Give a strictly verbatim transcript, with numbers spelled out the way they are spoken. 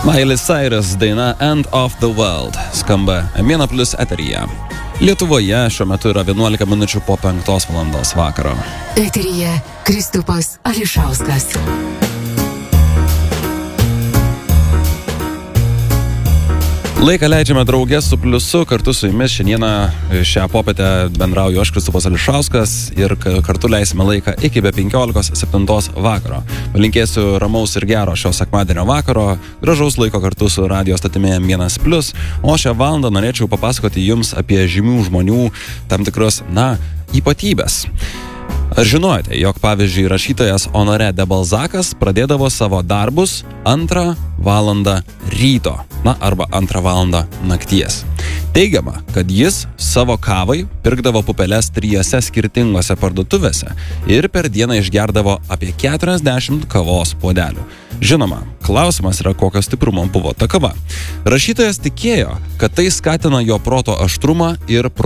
Miley Cyrus daina End of the World skamba M vienas plius eteryje. Lietuvoje šiuo metu yra vienuolika minučių po penktos valandos vakaro. Eteryje Kristupas Ališauskas. Laiką leidžiame draugę su Pliusu, kartu su jumis šiandieną šią popietę bendrauju aš, Kristupas Ališauskas, ir kartu leisime laiką iki be penkiolikos septintos vakaro. Palinkėsiu ramaus ir gero šio sekmadienio vakaro, gražaus laiko kartu su radio statimi M vienas plius, o šią valandą norėčiau papasakoti jums apie žymių žmonių tam tikrus, na, ypatybės. Ar žinojate, jog pavyzdžiui rašytojas Honoré de Balzacas pradėdavo savo darbus antrą valandą ryto, na arba antrą valandą nakties. Teigiama, kad jis savo kavai pirkdavo pupeles trijose skirtingose parduotuvėse ir per dieną išgerdavo apie keturiasdešimt kavos puodelių. Žinoma, klausimas yra, kokio stiprumo buvo ta kava. Rašytojas tikėjo, kad tai skatina jo proto aštrumą ir